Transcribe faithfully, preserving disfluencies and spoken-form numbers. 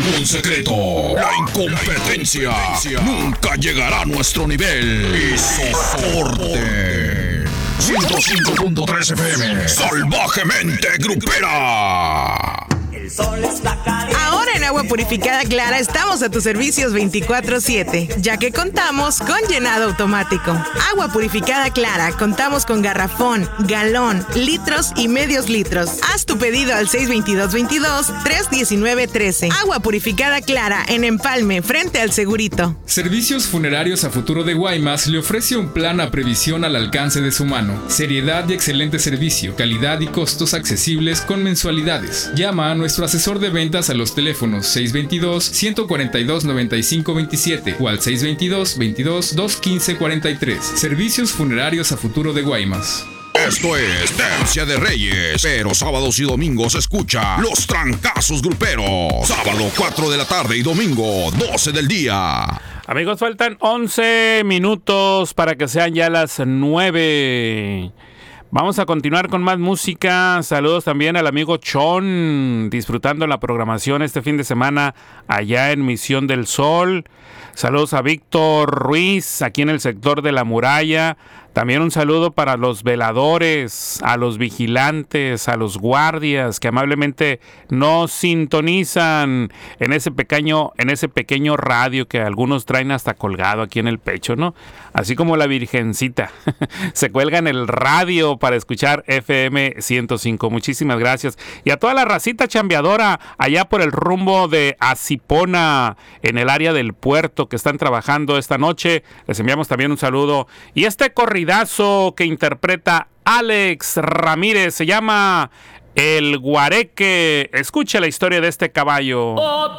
un secreto. La incompetencia nunca llegará a nuestro nivel. Y soporte. ciento cinco punto tres F M. Salvajemente grupera. El sol está caliente. Ahora en Agua Purificada Clara estamos a tus servicios veinticuatro siete, ya que contamos con llenado automático. Agua Purificada Clara, contamos con garrafón, galón, litros y medios litros. Haz tu pedido al seis veintidós veintidós, tres diecinueve trece. Agua Purificada Clara, en Empalme, frente al Segurito. Servicios Funerarios a Futuro de Guaymas le ofrece un plan a previsión al alcance de su mano. Seriedad y excelente servicio, calidad y costos accesibles con mensualidades. Llama a nuestro asesor de ventas a los teléfonos seis veintidós, ciento cuarenta y dos, noventa y cinco veintisiete o al seis veintidós, veintidós, doscientos quince cuarenta y tres. Servicios Funerarios a Futuro de Guaymas. Esto es Tercia de Reyes, pero sábados y domingos escucha Los Trancazos Gruperos. Sábado cuatro de la tarde y domingo doce del día. Amigos, faltan once minutos para que sean ya las nueve. Vamos a continuar con más música. Saludos también al amigo Chon, disfrutando la programación este fin de semana allá en Misión del Sol. Saludos a Víctor Ruiz, aquí en el sector de La Muralla. También un saludo para los veladores, a los vigilantes, a los guardias que amablemente nos sintonizan en ese pequeño, en ese pequeño radio que algunos traen hasta colgado aquí en el pecho, ¿no? Así como la Virgencita. Se cuelga en el radio para escuchar F M ciento cinco. Muchísimas gracias. Y a toda la racita chambeadora allá por el rumbo de Azipona, en el área del puerto, que están trabajando esta noche. Les enviamos también un saludo. Y este corridazo que interpreta Alex Ramírez se llama El Guareque. Escuche la historia de este caballo. Otra